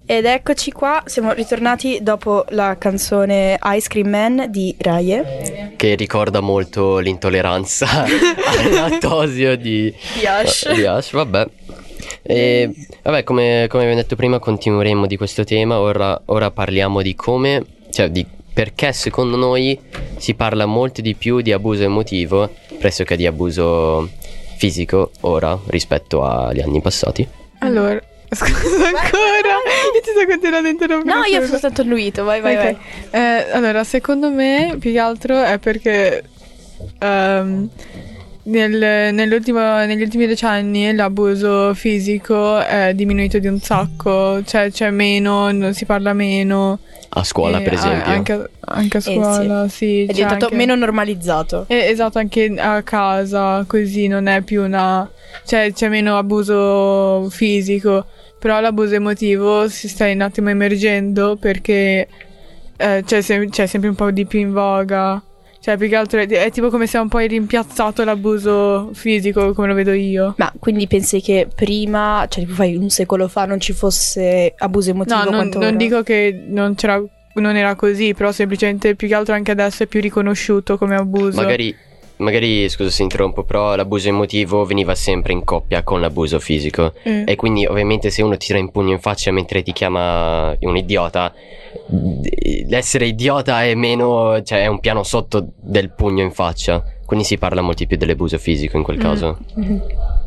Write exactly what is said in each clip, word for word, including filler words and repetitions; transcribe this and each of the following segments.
Ed eccoci qua, siamo ritornati dopo la canzone Ice Cream Man di Raye, che ricorda molto l'intolleranza al lattosio di, di Ash. di Ash, vabbè. E vabbè, come, come abbiamo detto prima, continueremo di questo tema. Ora, ora parliamo di come, cioè di perché secondo noi si parla molto di più di abuso emotivo pressoché di abuso fisico ora rispetto agli anni passati. Allora, scusa ancora, io ti sto continuando a interrompere. No, io sono soltanto annuito, vai vai okay. vai. Eh, allora, secondo me, più che altro è perché um, nel, nell'ultimo, negli ultimi decenni l'abuso fisico è diminuito di un sacco, cioè c'è meno, non si parla meno. A scuola, per esempio. Anche, anche a scuola, eh sì. sì. È diventato anche... meno normalizzato. Eh, esatto, anche a casa, così non è più una... Cioè c'è meno abuso fisico, però l'abuso emotivo si sta un attimo emergendo perché eh, c'è, sem- c'è sempre un po' di più in voga. Cioè, più che altro è, è tipo come se un po' hai rimpiazzato l'abuso fisico, come lo vedo io. Ma quindi pensi che prima, cioè tipo fai un secolo fa, non ci fosse abuso emotivo? No, non, non dico che non c'era, non era così, però semplicemente più che altro anche adesso è più riconosciuto come abuso. Magari, magari scusa se interrompo, però l'abuso emotivo veniva sempre in coppia con l'abuso fisico. Eh. E quindi ovviamente se uno ti tira in pugno in faccia mentre ti chiama un idiota, l'essere idiota è meno, cioè è un piano sotto del pugno in faccia, quindi si parla molto più dell'abuso fisico in quel caso. Mm-hmm.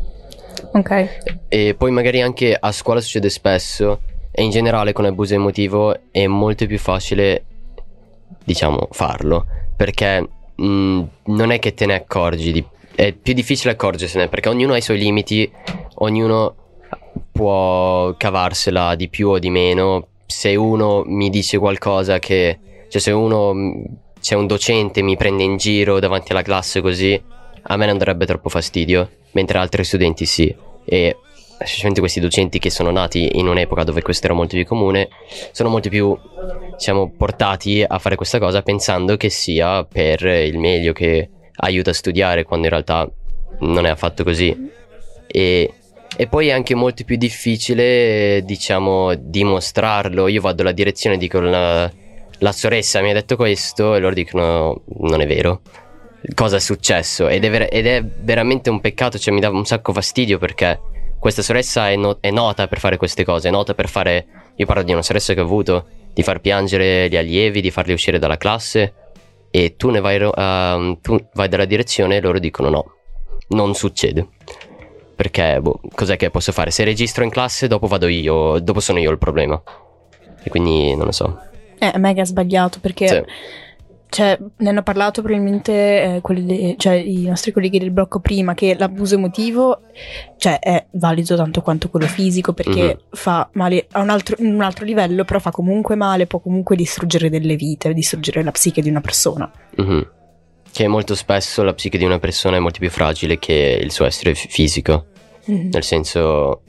Ok. E poi magari anche a scuola succede spesso, e in generale con l'abuso emotivo è molto più facile, diciamo, farlo, perché mh, non è che te ne accorgi di, è più difficile accorgersene perché ognuno ha i suoi limiti, ognuno può cavarsela di più o di meno. Se uno mi dice qualcosa che, cioè se uno, c'è un docente mi prende in giro davanti alla classe così, a me non darebbe troppo fastidio, mentre altri studenti sì. E specialmente questi docenti che sono nati in un'epoca dove questo era molto più comune, sono molto più, diciamo, portati a fare questa cosa pensando che sia per il meglio, che aiuta a studiare, quando in realtà non è affatto così. E E poi è anche molto più difficile, diciamo, dimostrarlo. Io vado alla direzione e dico la, la soressa mi ha detto questo, e loro dicono non è vero, cosa è successo? Ed è, ver- ed è veramente un peccato, cioè mi dà un sacco fastidio perché questa soressa è, no- è nota per fare queste cose, è nota per fare, io parlo di una soressa che ho avuto, di far piangere gli allievi, di farli uscire dalla classe, e tu ne vai, uh, tu vai dalla direzione e loro dicono no, non succede. Perché, boh, cos'è che posso fare? Se registro in classe, dopo vado io, dopo sono io il problema. E quindi non lo so. Eh, è mega sbagliato perché, sì. Cioè, ne hanno parlato probabilmente eh, quelli de- cioè, i nostri colleghi del blocco prima, che l'abuso emotivo, cioè, è valido tanto quanto quello fisico, perché mm-hmm. fa male a un altro, un altro livello, però fa comunque male, può comunque distruggere delle vite, distruggere la psiche di una persona. Mm-hmm. Che molto spesso la psiche di una persona è molto più fragile che il suo essere f- fisico. Mm-hmm. Nel senso,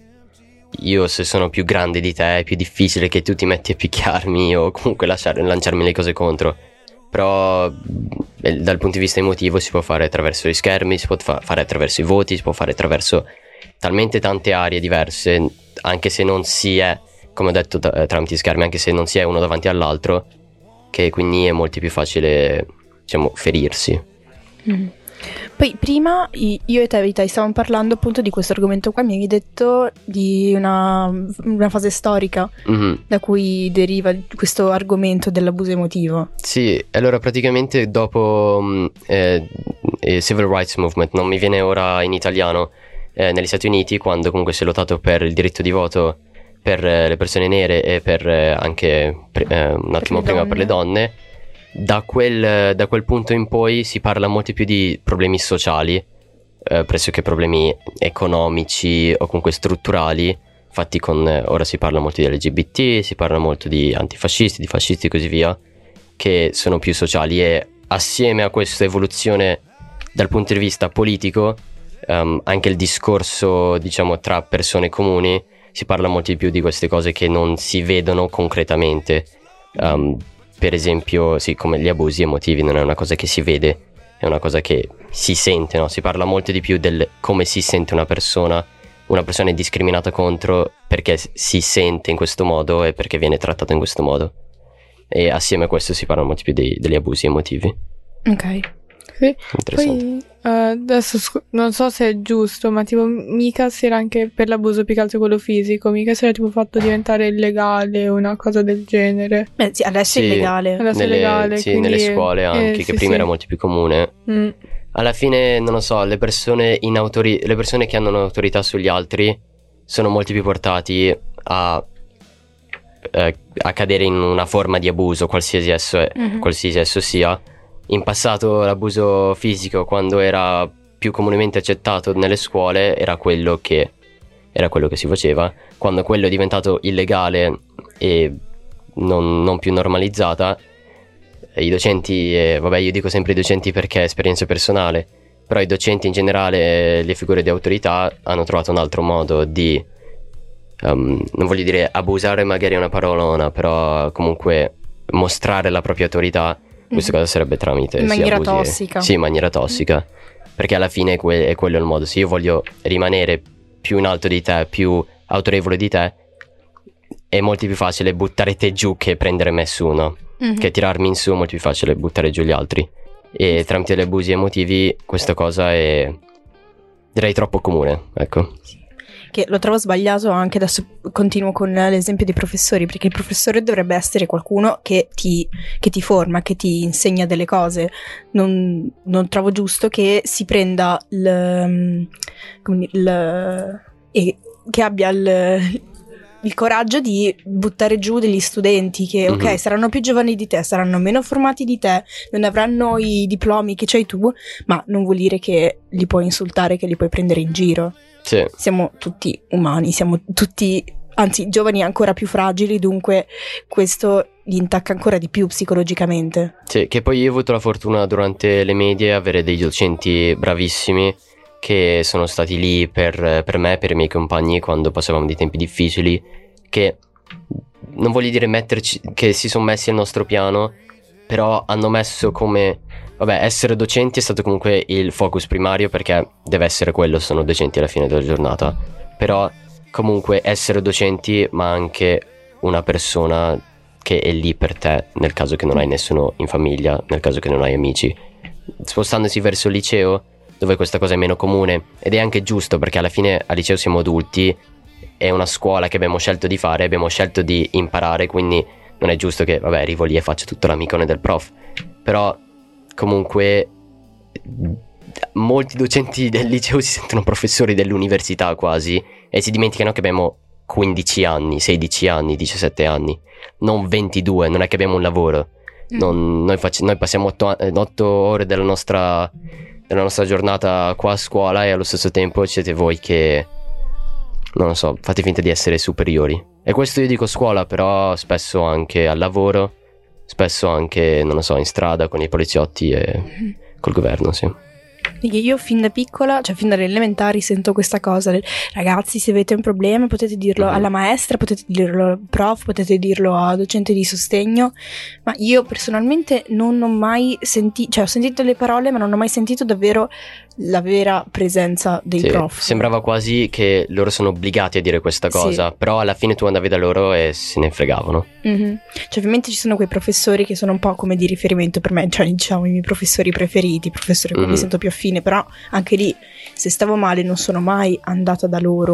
io se sono più grande di te è più difficile che tu ti metti a picchiarmi o comunque lasciare, lanciarmi le cose contro. Però eh, dal punto di vista emotivo si può fare attraverso gli schermi, si può fa- fare attraverso i voti, si può fare attraverso talmente tante aree diverse, anche se non si è, come ho detto, t- tramite schermi, anche se non si è uno davanti all'altro, che quindi è molto più facile, diciamo, ferirsi. Mm. Poi prima io e te, Vita, stavamo parlando appunto di questo argomento qua, mi avevi detto di una, una fase storica mm-hmm. da cui deriva questo argomento dell'abuso emotivo. Sì, allora praticamente dopo eh, eh, Civil Rights Movement, non mi viene ora in italiano, eh, negli Stati Uniti, quando comunque si è lottato per il diritto di voto per eh, le persone nere e per eh, anche pre- eh, un attimo prima per le donne. Da quel, da quel punto in poi si parla molto più di problemi sociali, eh, pressoché problemi economici o comunque strutturali, infatti con, eh, ora si parla molto di L G B T, si parla molto di antifascisti, di fascisti e così via, che sono più sociali, e assieme a questa evoluzione dal punto di vista politico, um, anche il discorso, diciamo, tra persone comuni, si parla molto di più di queste cose che non si vedono concretamente. Um, Per esempio, sì, come gli abusi emotivi non è una cosa che si vede, è una cosa che si sente, no? Si parla molto di più del come si sente una persona una persona è discriminata contro perché si sente in questo modo e perché viene trattata in questo modo. E assieme a questo si parlano molti più dei, degli abusi emotivi. Ok. Sì. Interessante. Poi uh, adesso scu- non so se è giusto, ma tipo mica si era anche per l'abuso più che altro quello fisico, mica si era tipo fatto diventare illegale una cosa del genere. Beh, sì, adesso Sì, è illegale. Adesso nelle, è legale, sì, quindi- nelle scuole anche, eh, che sì, prima sì. era molto più comune. Mm. Alla fine, non lo so, le persone in autori- le persone che hanno un'autorità sugli altri sono molti più portati a, eh, a cadere in una forma di abuso, qualsiasi esso, è, Mhm. qualsiasi esso sia. In passato l'abuso fisico, quando era più comunemente accettato nelle scuole, era quello che, era quello che si faceva. Quando quello è diventato illegale e non, non più normalizzata, i docenti, eh, vabbè, io dico sempre i docenti perché è esperienza personale, però i docenti in generale, le figure di autorità, hanno trovato un altro modo di, um, non voglio dire abusare, magari è una parolona, però comunque mostrare la propria autorità. Questa cosa sarebbe tramite In sì, maniera abusi- tossica. Sì, in maniera tossica, perché alla fine è, que- è quello il modo. Se io voglio rimanere più in alto di te, più autorevole di te, è molto più facile buttare te giù che prendere me su, no? Mhm. Che tirarmi in su è molto più facile buttare giù gli altri. E tramite gli abusi emotivi questa cosa è, direi, troppo comune, ecco. Che lo trovo sbagliato anche, adesso continuo con l'esempio dei professori, perché il professore dovrebbe essere qualcuno che ti, che ti forma, che ti insegna delle cose. Non, non trovo giusto che si prenda il, come dire, il e che abbia il, il coraggio di buttare giù degli studenti che, ok, Mhm. saranno più giovani di te, saranno meno formati di te, non avranno i diplomi che c'hai tu, ma non vuol dire che li puoi insultare, che li puoi prendere in giro. Sì, Siamo tutti umani, siamo tutti, anzi, giovani ancora più fragili, dunque questo li intacca ancora di più psicologicamente. sì, che poi io ho avuto la fortuna durante le medie avere dei docenti bravissimi che sono stati lì per, per me e per i miei compagni quando passavamo dei tempi difficili, che non voglio dire metterci, che si sono messi al nostro piano, però hanno messo come, vabbè, essere docenti è stato comunque il focus primario, perché deve essere quello, sono docenti alla fine della giornata, però comunque essere docenti, ma anche una persona che è lì per te nel caso che non hai nessuno in famiglia, nel caso che non hai amici. Spostandosi verso il liceo, dove questa cosa è meno comune, ed è anche giusto, perché alla fine al liceo siamo adulti, è una scuola che abbiamo scelto di fare, abbiamo scelto di imparare, quindi non è giusto che, vabbè, arrivo lì e faccio tutto l'amicone del prof. Però comunque molti docenti del liceo si sentono professori dell'università quasi, e si dimenticano che abbiamo quindici anni, sedici anni, diciassette anni, non ventidue, non è che abbiamo un lavoro. Non- noi, facci- noi passiamo otto ore della nostra, della nostra giornata qua a scuola, e allo stesso tempo siete voi che, non lo so, fate finta di essere superiori. E questo io dico scuola, però spesso anche al lavoro, spesso anche, non lo so, in strada con i poliziotti e col governo, sì. Io fin da piccola, cioè fin dalle elementari, sento questa cosa del, ragazzi, se avete un problema potete dirlo Mhm. alla maestra, potete dirlo al prof, potete dirlo a docente di sostegno, ma io personalmente non ho mai sentito, cioè ho sentito le parole ma non ho mai sentito davvero la vera presenza dei Sì, prof. sembrava quasi che loro sono obbligati a dire questa cosa, Sì. però alla fine tu andavi da loro e se ne fregavano. Mhm. Cioè ovviamente ci sono quei professori che sono un po' come di riferimento per me, cioè diciamo i miei professori preferiti, i professori con cui Mhm. mi sento più affine, però anche lì se stavo male non sono mai andata da loro